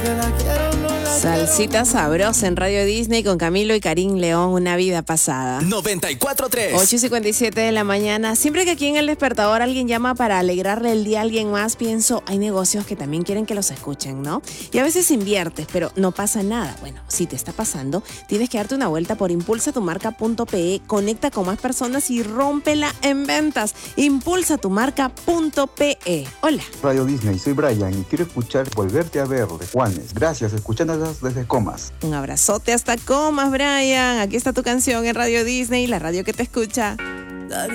Salsita sabrosa en Radio Disney con Camilo y Karim León, Una vida pasada. 94.3. 8:57 de la mañana. Siempre que aquí en El Despertador alguien llama para alegrarle el día a alguien más, pienso, hay negocios que también quieren que los escuchen, ¿no? Y a veces inviertes, pero no pasa nada. Bueno, si te está pasando, tienes que darte una vuelta por impulsatumarca.pe, conecta con más personas y rómpela en ventas. Impulsatumarca.pe. Hola. Radio Disney, soy Brian y quiero escuchar Volverte a ver de Juanes. Gracias, escuchándolas desde Comas. Un abrazote hasta Comas, Brian. Aquí está tu canción en Radio Disney, la radio que te escucha.